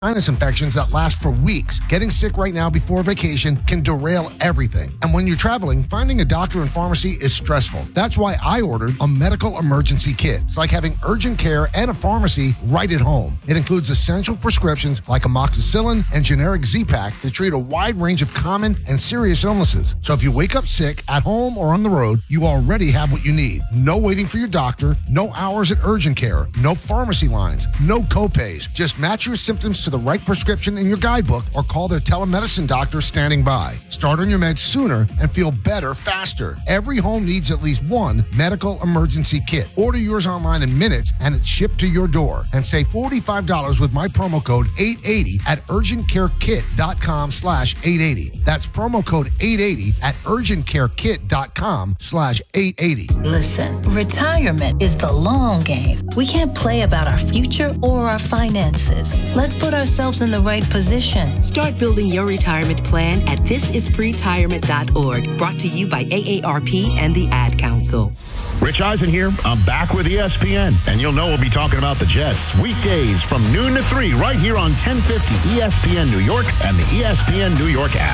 Sinus infections that last for weeks. Getting sick right now before vacation can derail everything. And when you're traveling, finding a doctor and pharmacy is stressful. That's why I ordered a medical emergency kit. It's like having urgent care and a pharmacy right at home. It includes essential prescriptions like amoxicillin and generic Z-Pak to treat a wide range of common and serious illnesses. So if you wake up sick at home or on the road, you already have what you need. No waiting for your doctor, no hours at urgent care, no pharmacy lines, no copays. Just match your symptoms to the right prescription in your guidebook or call their telemedicine doctor standing by. Start on your meds sooner and feel better faster. Every home needs at least one medical emergency kit. Order yours online in minutes and it's shipped to your door. And save $45 with my promo code 880 at urgentcarekit.com/880. That's promo code 880 at urgentcarekit.com/880. Listen, retirement is the long game. We can't play about our future or our finances. Let's put ourselves in the right position. Start building your retirement plan at thisispretirement.org. Brought to you by AARP and the Ad Council. Rich Eisen here. I'm back with ESPN, and you'll know we'll be talking about the Jets weekdays from noon to 3 right here on 1050 ESPN New York and the ESPN New York app.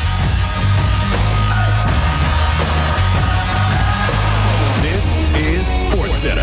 This is SportsCenter.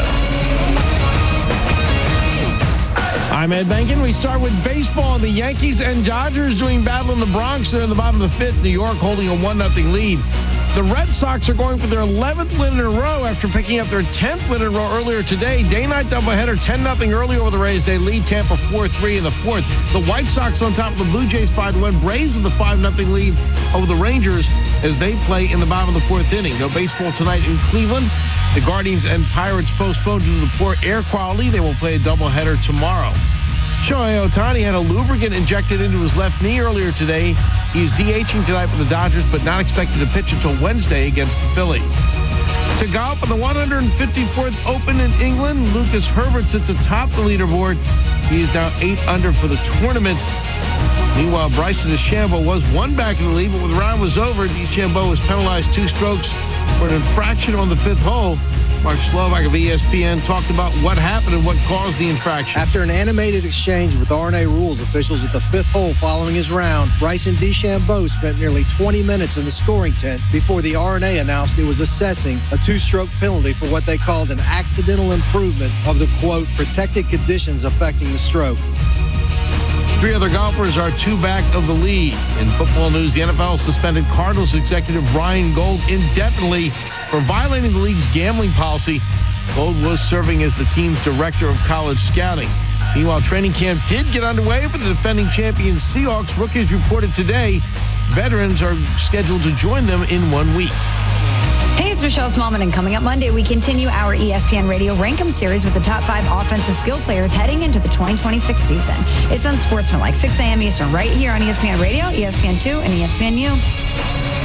I'm Ed Benkin. We start with baseball. The Yankees and Dodgers doing battle in the Bronx. They're in the bottom of the fifth. New York holding a 1-0 lead. The Red Sox are going for their 11th win in a row after picking up their 10th win in a row earlier today. Day-night doubleheader, 10-0 early over the Rays. They lead Tampa 4-3 in the fourth. The White Sox on top of the Blue Jays 5-1. Braves with a 5-0 lead over the Rangers as they play in the bottom of the fourth inning. No baseball tonight in Cleveland. The Guardians and Pirates postponed due to the poor air quality. They will play a doubleheader tomorrow. Shohei Ohtani had a lubricant injected into his left knee earlier today. He is DHing tonight for the Dodgers, but not expected to pitch until Wednesday against the Phillies. To golf on the 154th Open in England, Lucas Herbert sits atop the leaderboard. He is now 8 under for the tournament. Meanwhile, Bryson DeChambeau was one back in the lead, but when the round was over, DeChambeau was penalized 2 strokes for an infraction on the 5th hole. Mark Slovak of ESPN talked about what happened and what caused the infraction. After an animated exchange with R&A rules officials at the 5th hole following his round, Bryson DeChambeau spent nearly 20 minutes in the scoring tent before the R&A announced it was assessing a 2-stroke penalty for what they called an accidental improvement of the, quote, protected conditions affecting the stroke. 3 other golfers are 2 back of the lead. In football news, the NFL suspended Cardinals executive Ryan Gold indefinitely for violating the league's gambling policy. Gold was serving as the team's director of college scouting. Meanwhile, training camp did get underway for the defending champions Seahawks. Rookies reported today. Veterans are scheduled to join them in 1 week. Hey, it's Michelle Smallman, and coming up Monday, we continue our ESPN Radio Rankem series with the top 5 offensive skill players heading into the 2026 season. It's on Sportsmanlike, 6 a.m. Eastern, right here on ESPN Radio, ESPN2, and ESPNU.